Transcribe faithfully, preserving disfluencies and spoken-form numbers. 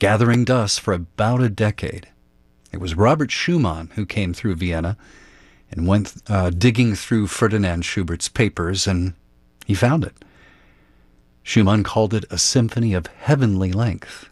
gathering dust for about a decade. It was Robert Schumann who came through Vienna and went uh, digging through Ferdinand Schubert's papers, and he found it. Schumann called it a symphony of heavenly length.